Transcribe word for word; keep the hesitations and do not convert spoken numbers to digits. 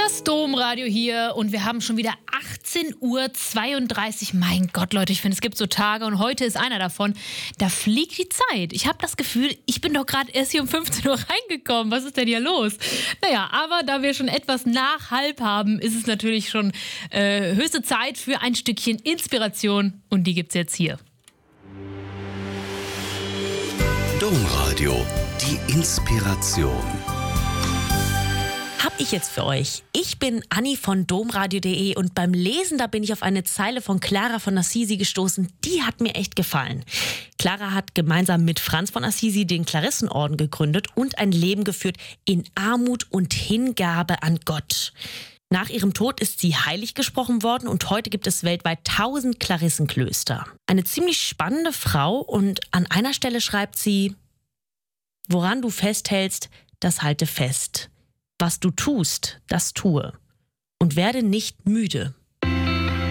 Das Domradio hier und wir haben schon wieder achtzehn Uhr zweiunddreißig. Mein Gott, Leute, ich finde, es gibt so Tage und heute ist einer davon. Da fliegt die Zeit. Ich habe das Gefühl, ich bin doch gerade erst hier um fünfzehn Uhr reingekommen. Was ist denn hier los? Naja, aber da wir schon etwas nach halb haben, ist es natürlich schon äh, höchste Zeit für ein Stückchen Inspiration und die gibt's jetzt hier. Domradio, die Inspiration. Hab ich jetzt für euch. Ich bin Anni von domradio punkt de und beim Lesen, da bin ich auf eine Zeile von Clara von Assisi gestoßen. Die hat mir echt gefallen. Clara hat gemeinsam mit Franz von Assisi den Klarissenorden gegründet und ein Leben geführt in Armut und Hingabe an Gott. Nach ihrem Tod ist sie heilig gesprochen worden und heute gibt es weltweit tausend Klarissenklöster. Eine ziemlich spannende Frau und an einer Stelle schreibt sie: Woran du festhältst, das halte fest. Was du tust, das tue. Und werde nicht müde.